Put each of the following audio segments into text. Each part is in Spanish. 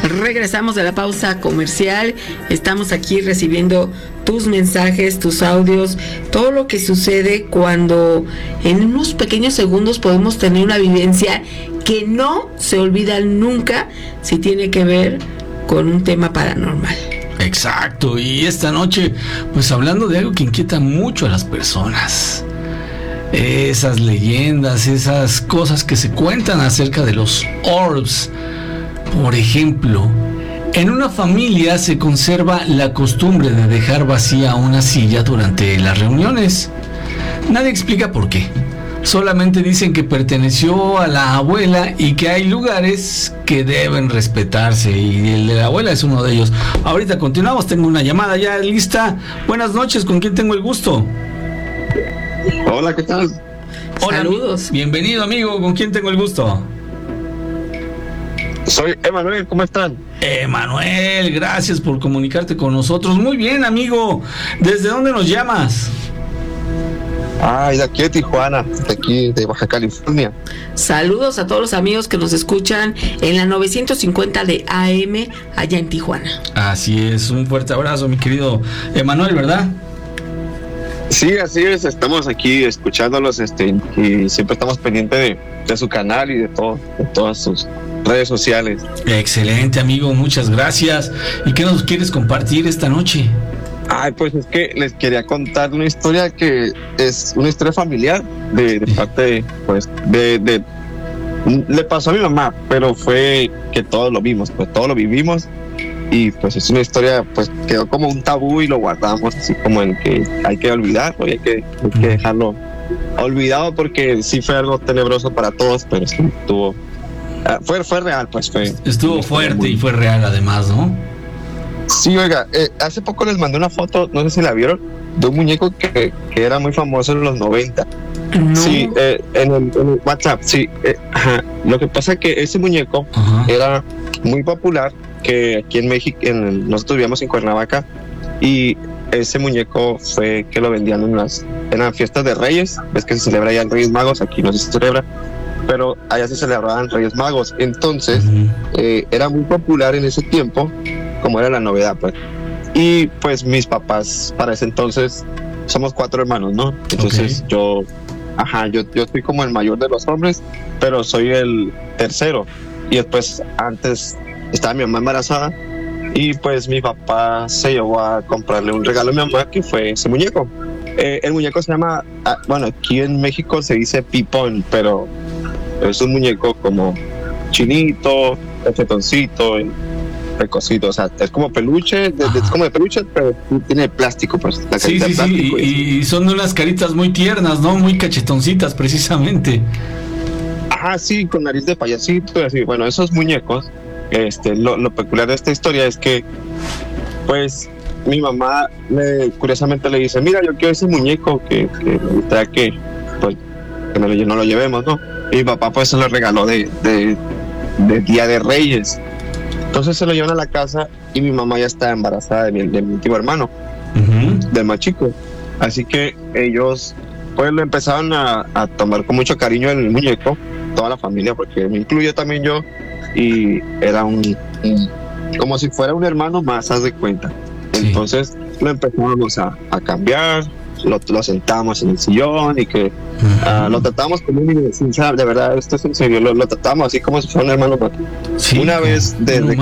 Regresamos de la pausa comercial. Estamos aquí recibiendo tus mensajes, tus audios, todo lo que sucede cuando en unos pequeños segundos podemos tener una vivencia que no se olvida nunca si tiene que ver con un tema paranormal. Exacto, y esta noche, pues hablando de algo que inquieta mucho a las personas. Esas leyendas, esas cosas que se cuentan acerca de los orbs. Por ejemplo, en una familia se conserva la costumbre de dejar vacía una silla durante las reuniones. Nadie explica por qué. Solamente dicen que perteneció a la abuela y que hay lugares que deben respetarse, y el de la abuela es uno de ellos. Ahorita continuamos, tengo una llamada ya lista. Buenas noches, ¿con quién tengo el gusto? Hola, ¿qué tal? Hola, saludos. Bienvenido, amigo, ¿con quién tengo el gusto? Soy Emanuel, ¿cómo están? Emanuel, gracias por comunicarte con nosotros. Muy bien, amigo. ¿Desde dónde nos llamas? De aquí de Tijuana, de aquí de Baja California. Saludos a todos los amigos que nos escuchan en la 950 de AM allá en Tijuana. Así es, un fuerte abrazo, mi querido Emanuel, ¿verdad? Sí, así es, estamos aquí escuchándolos, y siempre estamos pendientes de su canal y de todas sus redes sociales. Excelente, amigo, muchas gracias. ¿Y qué nos quieres compartir esta noche? Pues es que les quería contar una historia que es una historia familiar de parte de le pasó a mi mamá, pero fue que todos lo vimos, pues todos lo vivimos, y pues es una historia, pues quedó como un tabú y lo guardamos así como en que hay que olvidarlo y hay que dejarlo olvidado, porque sí fue algo tenebroso para todos, pero sí estuvo fue real, pues estuvo fuerte y fue real además, ¿no? Sí, oiga, hace poco les mandé una foto, no sé si la vieron, de un muñeco que era muy famoso en los 90. No. Sí, en el WhatsApp, sí. Lo que pasa es que ese muñeco era muy popular, que aquí en México, nosotros vivíamos en Cuernavaca, y ese muñeco fue que lo vendían en las fiestas de Reyes. Ves que se celebra ya en Reyes Magos, aquí no se celebra, pero allá se celebraban Reyes Magos. Entonces, era muy popular en ese tiempo, como era la novedad, pues. Y pues mis papás, para ese entonces, somos 4 hermanos, ¿no? Entonces yo soy como el mayor de los hombres, pero soy el tercero. Y después, antes, estaba mi mamá embarazada, y pues mi papá se llevó a comprarle un regalo a mi mamá, que fue ese muñeco. El muñeco se llama, aquí en México se dice pipón, pero es un muñeco como chinito, cachetoncito, recosito, o sea, es como peluche, es como de peluche, pero tiene plástico, pues. Sí, y son unas caritas muy tiernas, ¿no? Muy cachetoncitas, precisamente. Sí, con nariz de payasito, así. Bueno, esos muñecos, lo peculiar de esta historia es que, pues, mi mamá curiosamente le dice, mira, yo quiero ese muñeco que me gustaría que no lo llevemos, ¿no? Y mi papá, pues, se lo regaló de Día de Reyes. Entonces se lo llevan a la casa, y mi mamá ya está embarazada de mi último hermano, del más chico. Así que ellos pues lo empezaron a tomar con mucho cariño el muñeco, toda la familia, porque me incluyo también yo, y era como si fuera un hermano más, haz de cuenta. Entonces lo empezamos a cambiar, lo sentamos en el sillón, y que lo tratamos como un niño, de verdad, esto es en serio, lo tratamos así como si fuera un hermano. Una vez desde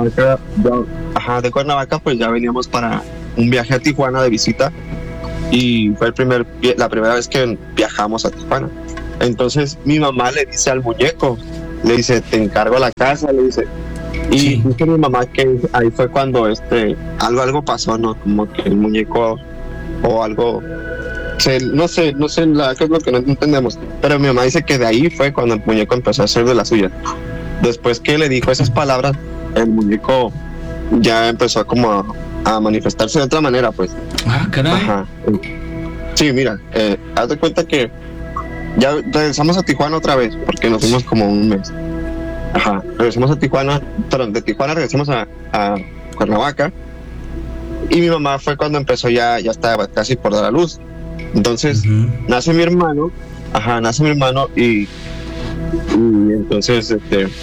Cuernavaca, pues ya veníamos para un viaje a Tijuana de visita, y fue la primera vez que viajamos a Tijuana. Entonces mi mamá le dice al muñeco, le dice, te encargo la casa, le dice. Y dice mi mamá que ahí fue cuando algo pasó, ¿no? Como que el muñeco o algo, no sé qué es lo que no entendemos, pero mi mamá dice que de ahí fue cuando el muñeco empezó a hacer de la suya. Después que le dijo esas palabras, el muñeco ya empezó como a manifestarse de otra manera, pues. Caray. Sí, mira, haz de cuenta que ya regresamos a Tijuana otra vez, porque nos fuimos como un mes. Regresamos a Tijuana, perdón, de Tijuana regresamos a Cuernavaca, y mi mamá fue cuando empezó, ya estaba casi por dar a luz. Entonces nace mi hermano, y entonces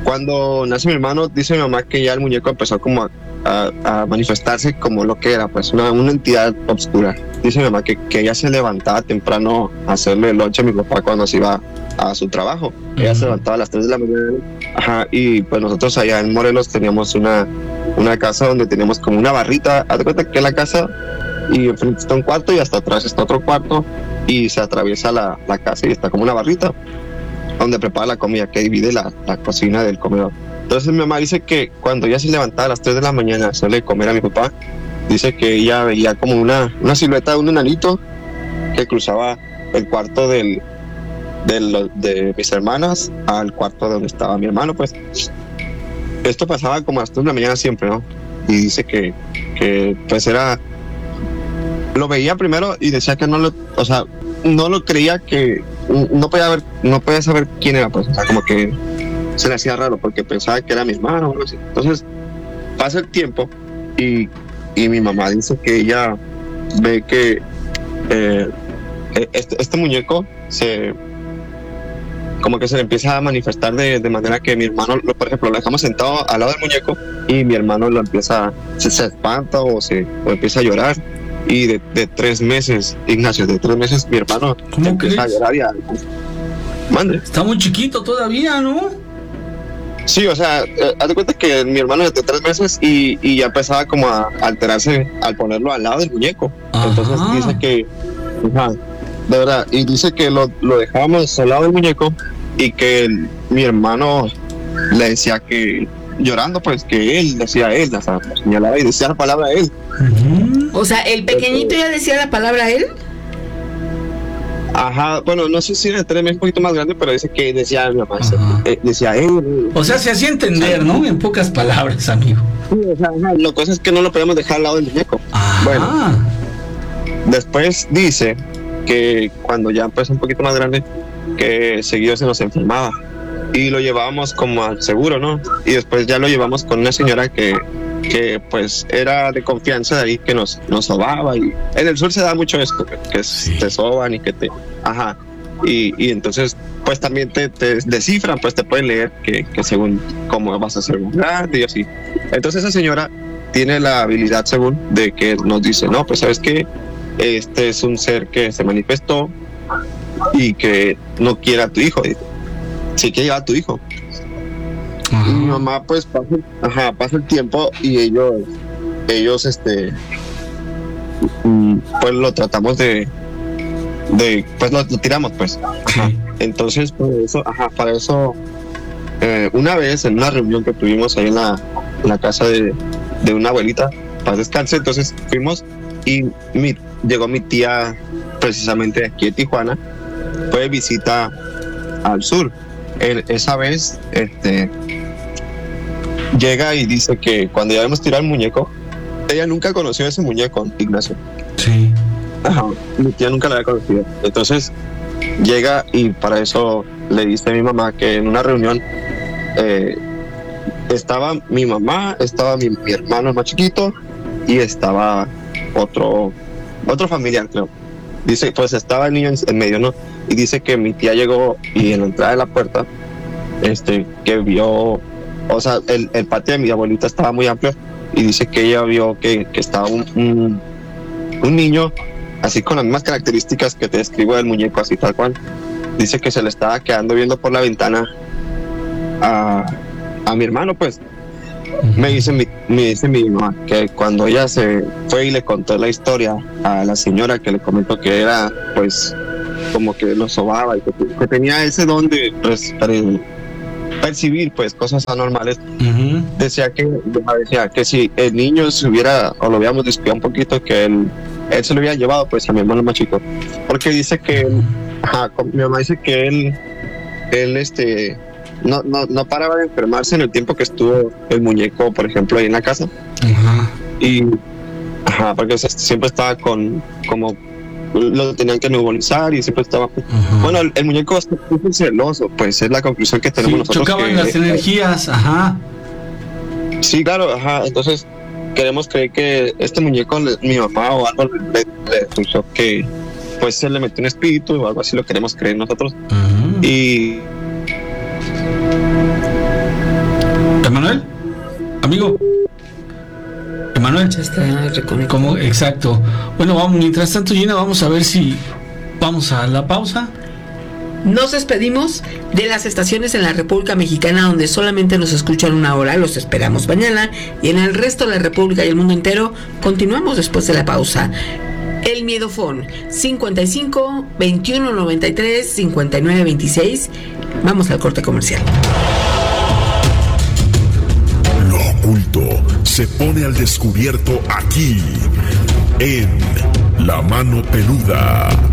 Cuando nace mi hermano, dice mi mamá que ya el muñeco empezó como a manifestarse como lo que era, pues una entidad oscura. Dice mi mamá que ella se levantaba temprano a hacerle lonche a mi papá cuando se iba a su trabajo. Ella se levantaba a las 3 de la mañana, y pues nosotros allá en Morelos teníamos una casa donde teníamos como una barrita. Haz de cuenta que la casa, y enfrente está un cuarto y hasta atrás está otro cuarto, y se atraviesa la casa y está como una barrita donde prepara la comida, que divide la cocina del comedor. Entonces mi mamá dice que cuando ella se levantaba a las 3 de la mañana a hacerle comer a mi papá, dice que ella veía como una silueta de un enanito que cruzaba el cuarto de mis hermanas al cuarto donde estaba mi hermano. Pues esto pasaba como a las 3 de la mañana siempre, ¿no? Y dice que pues era, lo veía primero y decía que no lo creía, que no podía saber quién era, pues, o sea, como que se le hacía raro porque pensaba que era mi hermano o algo así. Entonces pasa el tiempo y mi mamá dice que ella ve que este muñeco como que se le empieza a manifestar de manera que mi hermano, por ejemplo, lo dejamos sentado al lado del muñeco y mi hermano se espanta o empieza a llorar. Y de 3 meses, Ignacio, de 3 meses mi hermano empieza a llorar. Mande. Está muy chiquito todavía, ¿no? Sí, o sea, haz de cuenta que mi hermano es de 3 meses y ya empezaba como a alterarse al ponerlo al lado del muñeco. Ajá. Entonces dice que, de verdad, y dice que lo dejábamos al lado del muñeco y que mi hermano le decía que, llorando, pues, que él decía él, o sea, señalaba y decía la palabra él. O sea, ¿el pequeñito ya decía la palabra él? Ajá, bueno, no sé si era un poquito más grande, pero dice que decía mi mamá, decía él. O sea, se hacía entender, ¿no? En pocas palabras, amigo. Sí, o sea, lo que pasa es que no lo podemos dejar al lado del muñeco. Bueno, después dice que cuando ya empezó un poquito más grande, que seguido se nos enfermaba y lo llevábamos como al seguro, ¿no? Y después ya lo llevamos con una señora que pues era de confianza de ahí, que nos sobaba, y en el sur se da mucho esto, que te soban y que te... Ajá. Y entonces pues también te descifran, pues te pueden leer que según cómo vas a ser un grande y así. Entonces esa señora tiene la habilidad, según, de que nos dice, no, pues sabes que este es un ser que se manifestó y que no quiere a tu hijo, sí que lleva a tu hijo. Y mi mamá pues pasa el tiempo y ellos pues lo tratamos de pues lo tiramos, pues. Sí. Entonces para eso una vez en una reunión que tuvimos ahí en la casa de una abuelita, para descansar, entonces fuimos y llegó mi tía precisamente aquí en Tijuana, fue de visita al sur. Esa vez llega y dice que cuando ya habíamos tirado el muñeco, ella nunca conoció a ese muñeco, Ignacio. Sí. Ajá, mi tía nunca lo había conocido. Entonces llega y para eso le dice a mi mamá que en una reunión estaba mi mamá, estaba mi hermano más chiquito y estaba otro familiar, creo. Dice, pues estaba el niño en medio, ¿no? Y dice que mi tía llegó y en la entrada de la puerta, que vio, o sea, el patio de mi abuelita estaba muy amplio y dice que ella vio que estaba un niño así con las mismas características que te describo del muñeco, así tal cual. Dice que se le estaba quedando viendo por la ventana a mi hermano, pues. Me dice mi mamá que cuando ella se fue y le contó la historia a la señora, que le comentó que era pues como que lo sobaba y que tenía ese don de percibir pues cosas anormales. Decía que si el niño se hubiera, o lo habíamos descuidado un poquito, que él se lo había llevado pues a mi hermano más chico, porque dice que mi mamá dice que él no paraba de enfermarse en el tiempo que estuvo el muñeco, por ejemplo, ahí en la casa. Y porque siempre estaba como lo tenían que nebulizar y siempre estaba bueno, el muñeco es muy celoso, pues es la conclusión que tenemos nosotros. Chocaban las energías. Sí, claro, entonces queremos creer que este muñeco, mi mamá o algo le puso que pues se le metió un espíritu o algo así, lo queremos creer nosotros. Y Amigo Emanuel, ya está reconectado. ¿Cómo? Exacto. Bueno, vamos, mientras tanto, Gina, vamos a ver si vamos a la pausa. Nos despedimos de las estaciones en la República Mexicana donde solamente nos escuchan una hora. Los esperamos mañana. Y en el resto de la República y el mundo entero continuamos después de la pausa. El Miedofón 55 21 93 59 26. Vamos al corte comercial. Lo oculto se pone al descubierto aquí en La Mano Peluda.